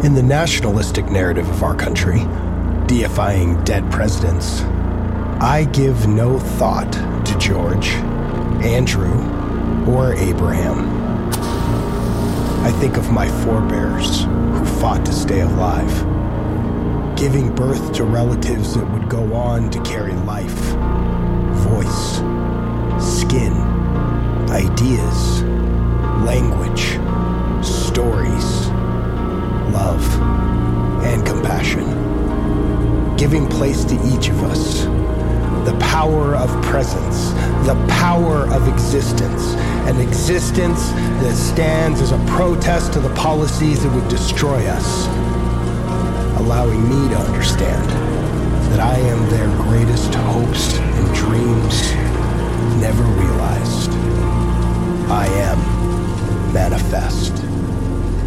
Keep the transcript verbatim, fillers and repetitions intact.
In the nationalistic narrative of our country, deifying dead presidents, I give no thought to George, Andrew, or Abraham. I think of my forebears who fought to stay alive, giving birth to relatives that would go on to carry life, voice, skin, ideas, language, stories, love, and compassion, giving place to each of us, the power of presence, the power of existence, an existence that stands as a protest to the policies that would destroy us, allowing me to understand that I am their greatest hopes and dreams never realized. I am manifest.